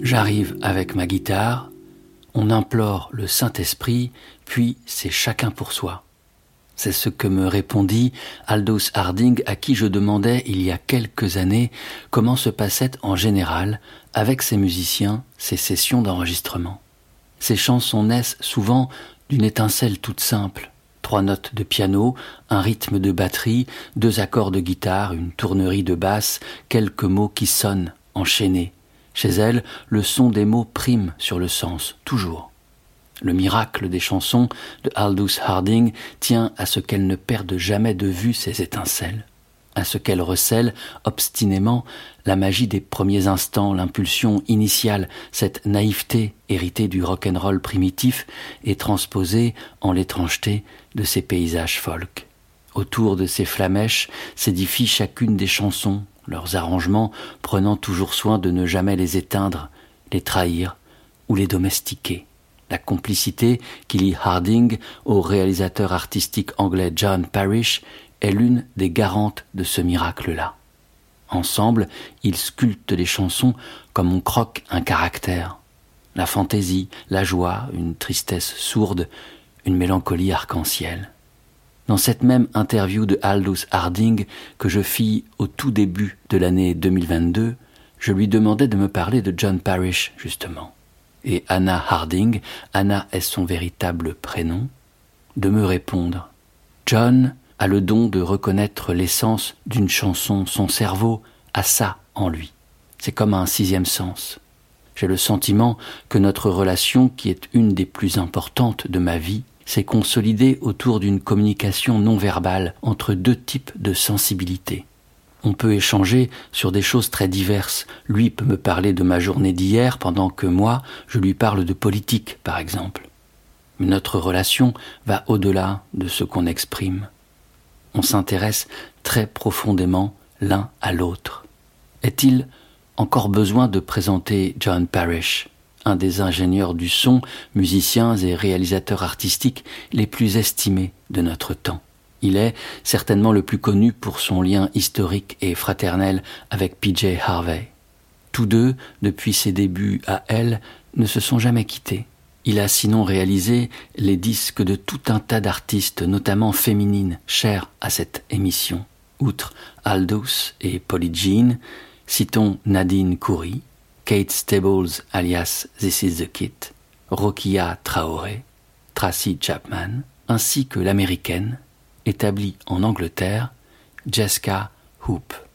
J'arrive avec ma guitare, on implore le Saint-Esprit, puis c'est chacun pour soi. C'est ce que me répondit Aldous Harding, à qui je demandais il y a quelques années comment se passaient en général, avec ses musiciens, ses sessions d'enregistrement. Ces chansons naissent souvent d'une étincelle toute simple. 3 notes de piano, un rythme de batterie, 2 accords de guitare, une tournerie de basse, quelques mots qui sonnent, enchaînés. Chez elle, le son des mots prime sur le sens, toujours. Le miracle des chansons de Aldous Harding tient à ce qu'elles ne perdent jamais de vue ces étincelles, à ce qu'elles recèlent obstinément la magie des premiers instants, l'impulsion initiale, cette naïveté héritée du rock'n'roll primitif et transposée en l'étrangeté de ces paysages folk. Autour de ces flamèches s'édifient chacune des chansons, leurs arrangements prenant toujours soin de ne jamais les éteindre, les trahir ou les domestiquer. La complicité qui lie Harding au réalisateur artistique anglais John Parrish est l'une des garantes de ce miracle-là. Ensemble, ils sculptent les chansons comme on croque un caractère. La fantaisie, la joie, une tristesse sourde, une mélancolie arc-en-ciel. Dans cette même interview de Aldous Harding que je fis au tout début de l'année 2022, je lui demandais de me parler de John Parrish, justement. Et Hannah Harding, Hannah est son véritable prénom, de me répondre. John a le don de reconnaître l'essence d'une chanson, son cerveau a ça en lui. C'est comme un 6e sens. J'ai le sentiment que notre relation, qui est une des plus importantes de ma vie, s'est consolidée autour d'une communication non verbale entre 2 types de sensibilité. On peut échanger sur des choses très diverses. Lui peut me parler de ma journée d'hier pendant que moi, je lui parle de politique, par exemple. Mais notre relation va au-delà de ce qu'on exprime. On s'intéresse très profondément l'un à l'autre. Est-il encore besoin de présenter John Parrish, un des ingénieurs du son, musiciens et réalisateurs artistiques les plus estimés de notre temps? Il est certainement le plus connu pour son lien historique et fraternel avec PJ Harvey. Tous deux, depuis ses débuts à Elle, ne se sont jamais quittés. Il a sinon réalisé les disques de tout un tas d'artistes, notamment féminines, chères à cette émission. Outre Aldous et Polly Jean, citons Nadine Khoury, Kate Stables alias This Is The Kid, Rokia Traoré, Tracy Chapman, ainsi que l'américaine, établie en Angleterre, Jessica Hoop.